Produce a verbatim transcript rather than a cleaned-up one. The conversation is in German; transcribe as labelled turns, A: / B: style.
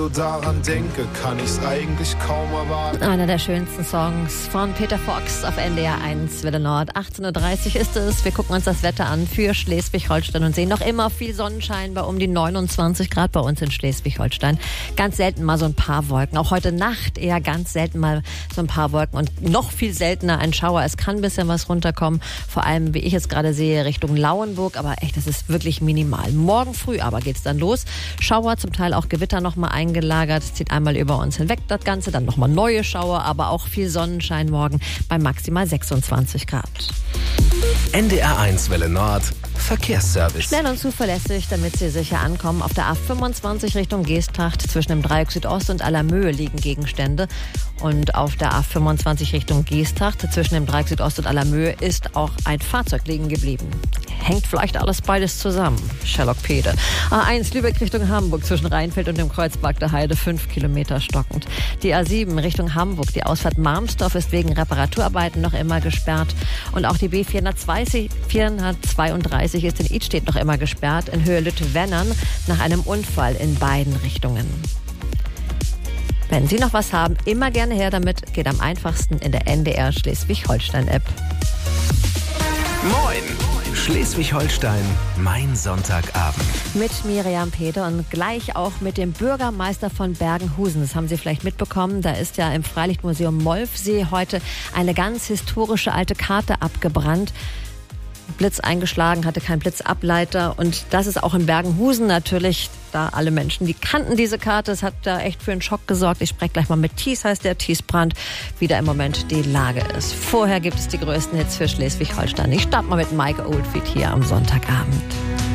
A: daran denke, kann ich's eigentlich kaum erwarten.
B: Einer der schönsten Songs von Peter Fox auf N D R eins Welle Nord. achtzehn Uhr dreißig ist es. Wir gucken uns das Wetter an für Schleswig-Holstein und sehen noch immer viel Sonnenschein bei um die neunundzwanzig Grad bei uns in Schleswig-Holstein. Ganz selten mal so ein paar Wolken. Auch heute Nacht eher ganz selten mal so ein paar Wolken und noch viel seltener ein Schauer. Es kann ein bisschen was runterkommen. Vor allem, wie ich es gerade sehe, Richtung Lauenburg. Aber echt, das ist wirklich minimal. Morgen früh aber geht's dann los. Schauer, zum Teil auch Gewitter noch mal eingelagert. Es zieht einmal über uns hinweg das Ganze, dann nochmal neue Schauer, aber auch viel Sonnenschein morgen bei maximal sechsundzwanzig Grad.
C: N D R eins Welle Nord Verkehrsservice.
B: Schnell und zuverlässig, damit Sie sicher ankommen. Auf der A fünfundzwanzig Richtung Geesthacht zwischen dem Dreieck Südost und Allermöhe liegen Gegenstände. Und auf der A fünfundzwanzig Richtung Geesthacht zwischen dem Dreieck Südost und Allermöhe ist auch ein Fahrzeug liegen geblieben. Hängt vielleicht alles beides zusammen. Sherlock Pede. A eins Lübeck Richtung Hamburg zwischen Rheinfeld und dem Kreuzberg der Heide fünf Kilometer stockend. Die A sieben Richtung Hamburg. Die Ausfahrt Marmsdorf ist wegen Reparaturarbeiten noch immer gesperrt. Und auch die B vierhundertzweiunddreißig ist in Idstedt noch immer gesperrt in Höhe Lütte-Wennern nach einem Unfall in beiden Richtungen. Wenn Sie noch was haben, immer gerne her damit. Geht am einfachsten in der N D R Schleswig-Holstein-App.
C: Moin! Schleswig-Holstein, mein Sonntagabend.
B: Mit Miriam Peter und gleich auch mit dem Bürgermeister von Bergenhusen. Das haben Sie vielleicht mitbekommen. Da ist ja im Freilichtmuseum Molfsee heute eine ganz historische alte Karte abgebrannt. Blitz eingeschlagen, hatte keinen Blitzableiter. Und das ist auch in Bergenhusen natürlich, da alle Menschen, die kannten diese Karte. Es hat da echt für einen Schock gesorgt. Ich spreche gleich mal mit Thies, heißt der Thies Brandt, wie da im Moment die Lage ist. Vorher gibt es die größten Hits für Schleswig-Holstein. Ich starte mal mit Mike Oldfield hier am Sonntagabend.